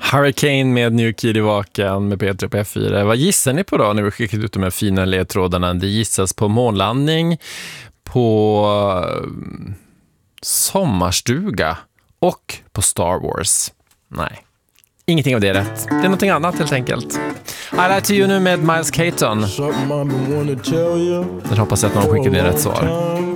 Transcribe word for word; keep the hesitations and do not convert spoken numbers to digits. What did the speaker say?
Hurricane med New Kid i vaken med Peter på F fyra. Vad gissar ni på då när vi skickat ut de här fina ledtrådarna? Det gissas på månlandning, på uh, sommarstuga och på Star Wars. Nej, ingenting av det är rätt. Det är någonting annat helt enkelt. I Lie to You nu med Miles Caton. Jag hoppas att någon skickar ner rätt svar.